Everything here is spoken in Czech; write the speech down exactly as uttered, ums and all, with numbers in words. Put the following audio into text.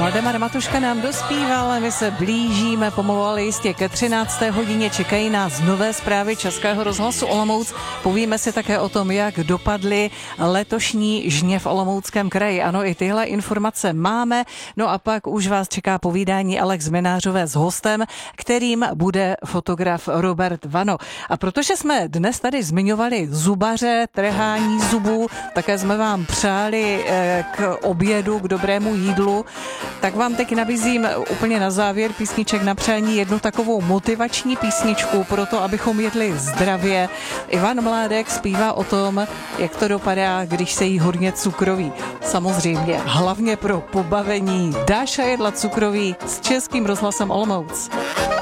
Valdemar Matuška nám dospíval, my se blížíme pomalu, ale jistě ke třinácté hodině. Čekají nás nové zprávy Českého rozhlasu Olomouc. Povíme si také o tom, jak dopadly letošní žně v Olomouckém kraji. Ano, i tyhle informace máme. No a pak už vás čeká povídání Alex Menářové s hostem, kterým bude fotograf Robert Vano. A protože jsme dnes tady zmiňovali zubaře, trhání zubů, také jsme vám přáli k obědu, k dobrému jídlu, tak vám teď nabízím úplně na závěr písniček na přání jednu takovou motivační písničku pro to, abychom jedli zdravě. Ivan Mládek zpívá o tom, jak to dopadá, když se jí hodně cukroví. Samozřejmě, hlavně pro pobavení Dáša Jedla Cukroví s Českým rozhlasem Olomouc.